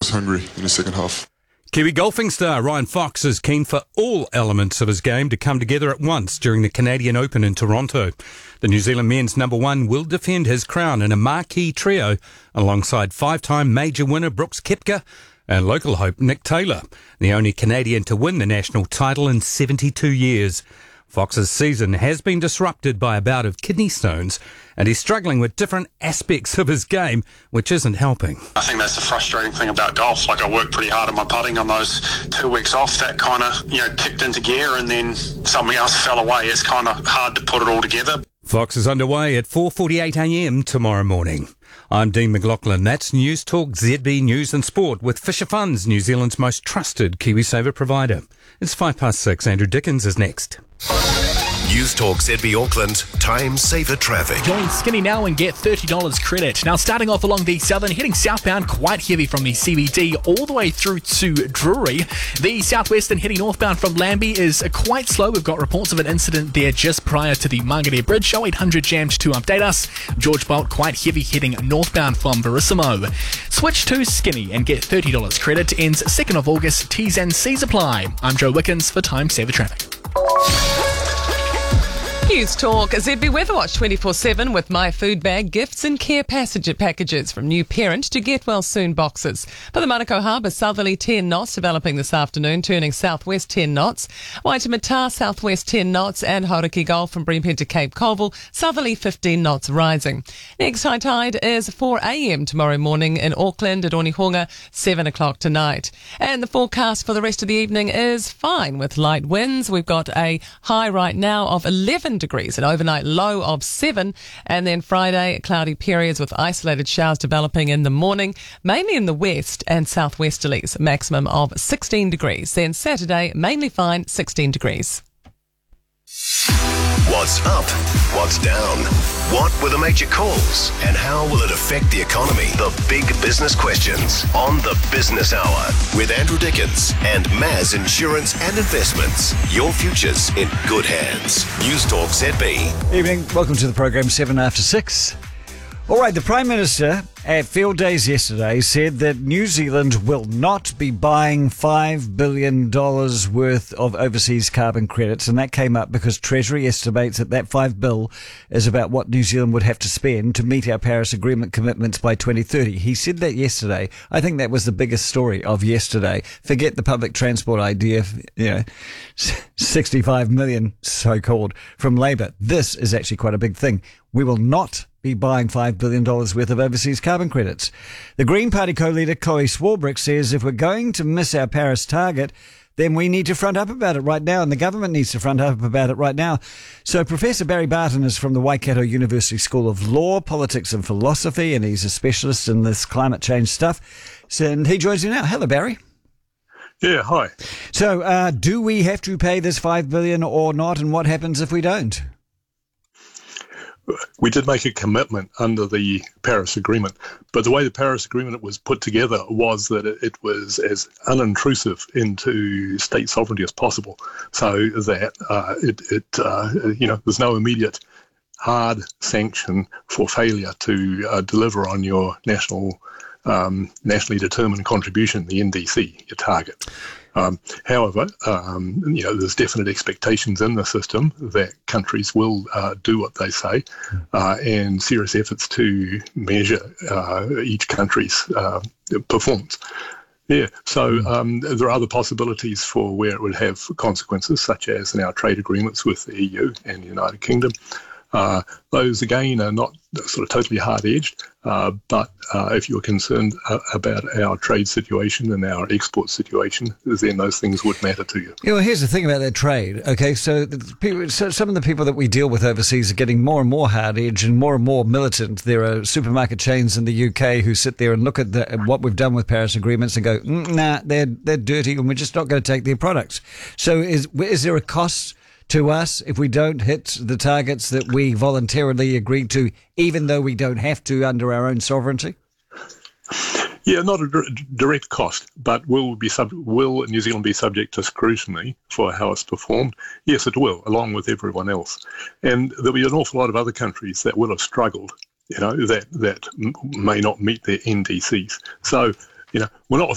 was hungry in the second half. Kiwi golfing star Ryan Fox is keen for all elements of his game to come together at once during the Canadian Open in Toronto. The New Zealand men's number one will defend his crown in a marquee trio alongside five-time major winner Brooks Koepka and local hope Nick Taylor, the only Canadian to win the national title in 72 years. Fox's season has been disrupted by a bout of kidney stones, and he's struggling with different aspects of his game, which isn't helping. I think that's the frustrating thing about golf. Like, I worked pretty hard on my putting on those 2 weeks off. That kind of, kicked into gear, and then something else fell away. It's kind of hard to put it all together. Fox is underway at 4:48am tomorrow morning. I'm Dean McLaughlin. That's News Talk ZB News and Sport with Fisher Funds, New Zealand's most trusted KiwiSaver provider. It's 6:05. Andrew Dickens is next. News Talk ZB Auckland, time saver traffic. Join Skinny now and get $30 credit. Now, starting off along the southern, heading southbound, quite heavy from the CBD all the way through to Drury. The southwestern heading northbound from Lambie is quite slow. We've got reports of an incident there just prior to the Margaret Bridge. 0800 jammed to update us. George Bolt quite heavy heading northbound from Verissimo. Switch to Skinny and get $30 credit. Ends 2nd of August. T's and C's apply. I'm Joe Wickens for Time Saver Traffic. News Talk ZB Weatherwatch 24/7 with My Food Bag, gifts and care packages from new parent to get well soon boxes. For the Manukau Harbour, southerly 10 knots developing this afternoon, turning southwest 10 knots. Waitemata, southwest 10 knots, and Hauraki Gulf from Breamhead to Cape Colville, southerly 15 knots rising. Next high tide is 4am tomorrow morning in Auckland at Onehunga, 7 o'clock tonight. And the forecast for the rest of the evening is fine with light winds. We've got a high right now of 11 degrees, an overnight low of 7, and then Friday, cloudy periods with isolated showers developing in the morning, mainly in the west and southwesterlies, maximum of 16 degrees. Then Saturday, mainly fine, 16 degrees. What's up? What's down? What were the major calls? And how will it affect the economy? The big business questions on the Business Hour with Andrew Dickens and Maz Insurance and Investments. Your future's in good hands. News Talk ZB. Evening. Welcome to the program, 7 after 6. All right, the Prime Minister at Field Days yesterday said that New Zealand will not be buying $5 billion worth of overseas carbon credits, and that came up because Treasury estimates that $5 billion is about what New Zealand would have to spend to meet our Paris Agreement commitments by 2030. He said that yesterday. I think that was the biggest story of yesterday. Forget the public transport idea, 65 million so-called from Labour. This is actually quite a big thing. We will not be buying $5 billion worth of overseas carbon credits. The Green Party co-leader Chloe Swarbrick says if we're going to miss our Paris target, then we need to front up about it right now, and the government needs to front up about it right now. So Professor Barry Barton is from the Waikato University School of Law, Politics and Philosophy, and he's a specialist in this climate change stuff. And he joins me now. Hello, Barry. Yeah, hi. So do we have to pay this $5 billion or not, and what happens if we don't? We did make a commitment under the Paris Agreement, but the way the Paris Agreement was put together was that it was as unintrusive into state sovereignty as possible, so that there's no immediate hard sanction for failure to deliver on your nationally determined contribution, the NDC, your target. However, there's definite expectations in the system that countries will do what they say, and serious efforts to measure each country's performance. Yeah, so there are other possibilities for where it would have consequences, such as in our trade agreements with the EU and the United Kingdom. Those, again, are not sort of totally hard-edged, but if you're concerned about our trade situation and our export situation, then those things would matter to you. Well, here's the thing about that trade, okay? So some of the people that we deal with overseas are getting more and more hard-edged and more militant. There are supermarket chains in the UK who sit there and look at what we've done with Paris agreements and go, nah, they're dirty and we're just not going to take their products. So is there a cost to us if we don't hit the targets that we voluntarily agreed to, even though we don't have to under our own sovereignty? Yeah, not a direct cost, but will New Zealand be subject to scrutiny for how it's performed? Yes, it will, along with everyone else. And there'll be an awful lot of other countries that will have struggled, that may not meet their NDCs. So, we're not